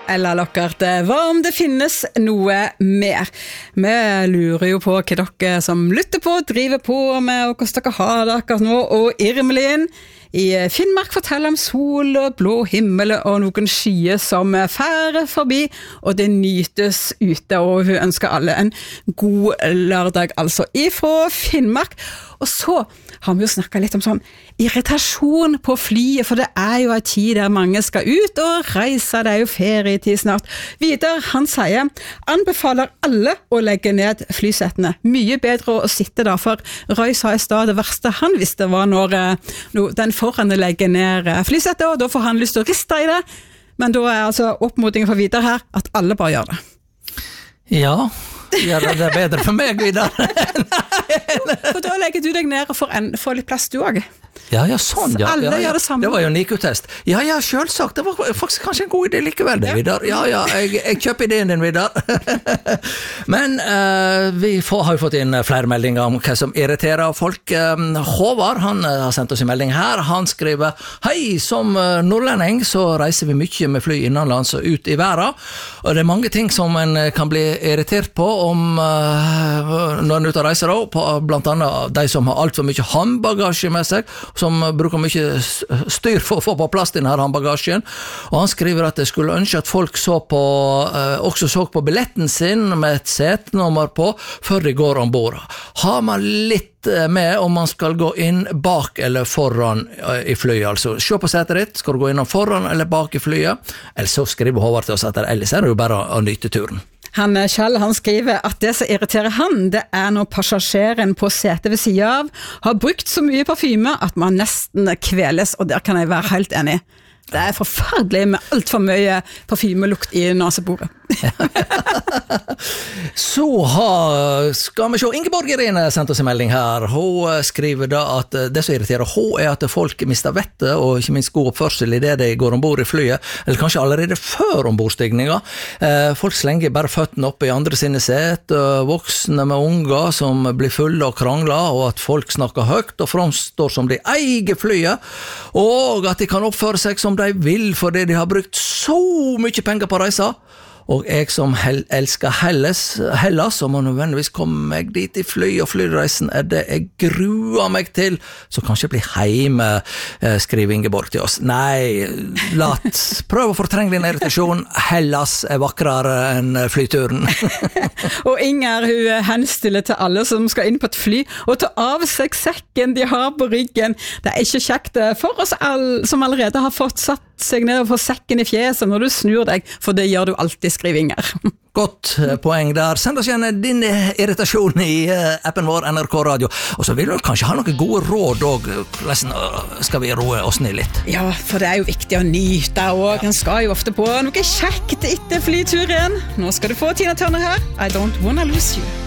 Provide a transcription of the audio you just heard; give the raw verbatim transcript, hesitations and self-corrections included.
Ella Lockart, hva om det finnes noe mer? Vi lurer jo på hva dere som lytter på, driver på med, og hvordan dere har det akkurat nå, og Irmelin i Finnmark forteller om sol og blå himmel og noen skyer som færer forbi, og det nytes ute, og hun ønsker alle en god lørdag, altså ifra Finnmark. Og så har vi jo snakket litt om sånn irritasjon på flyet, for det er jo en tid der mange skal ut og reise, det er jo ferietid snart. Vidar, han sier, anbefaler alle å legge ned flysettene. Mye bedre å sitte der, for Røy sa i stad det verste han visste var når no, den foran legger ned flysettet, og da får han lyst til å riste i det. Men da er altså oppmodingen for Vidar her at alle bare gjør det. Ja, gjør det bedre for meg, Vidar. For da legger du deg ned og får, en, får litt plass du også. Ja, ja, sånn, ja. Alle ja, ja. gjør det samme. Det var jo en Nico-test. Ja, ja, selvsagt. Det var faktisk kanskje en god idé likevel, det, Vidar. Ja, ja, jeg, jeg kjøper ideen din, Vidar. Men uh, vi får, har jo fått inn flere meldinger om hva som irriterer folk. Uh, Håvard, han uh, har sendt oss en melding her. Han skriver, hei, som uh, nordlending så reiser vi mye med fly innenlands og ut i verden. Og det er mange ting som en kan bli irritert på om, uh, når en er ute og reiser da, på, blant annet de som har alt for mye håndbagasje med seg, som bruker mye styr for å få på plass denne håndbagasjen. Og han skriver at det skulle ønske at folk så på, uh, også så på billetten sin med et setnummer på før de går ombord. Har man litt med om man skal gå inn bak eller foran i flyet, altså se på setet ditt, skal du gå inn foran eller bak i flyet, eller så skriver Håvard til oss at ellers er det jo bare å nyte turen. Han Kjell, han skriver at det som irriterer han, det er når passasjeren på setet ved siden av har brukt så mye parfyme at man nesten kveles, og der kan jeg være helt enig. Det er forferdelig med alt for mye parfymelukt i nasebordet. Så har, skal vi se, Ingeborg Irene sendt oss en melding her. Hun skriver da at det som irriterer hun er at folk mister vettet og ikke minst god oppførsel i det de går ombord i flyet, eller kanskje allerede før ombordstigninga. Folk slenger bare føttene opp i andre sine set, voksne med unger som blir fulle og krangler, og at folk snakker høyt og framstår som de eier flyet, og at de kan oppføre seg som de vil fordi de har brukt så mye penger på reisa. Og jeg som hel elsker Hellas, Hellas, og må nødvendigvis komme meg dit i fly, og flyreisen er det jeg gruer meg til, så kanskje jeg blir hjemme, skriver Ingeborg til oss. Nei, lat, prøv å fortrenge din irritasjon, Hellas er vakrere enn flyturen. Og Inger, hun henstiller til alle som skal inn på et fly, og ta av seg sekken de har på ryggen. Det er ikke kjekt for oss all, som allerede har fått satt seg ned og få sekken i fjeset når du snur deg, for det gjør du alltid, skriver Inger. Godt poeng der. Send oss gjerne din irritasjon i appen vår N R K Radio. Og så vil du kanskje ha noen gode råd og hvordan skal vi roe oss ned litt? Ja, for det er jo viktig å nyte og en skal jo ofte på noe kjekt etter flyturen. Nå skal du få Tina Turner her. I don't wanna lose you.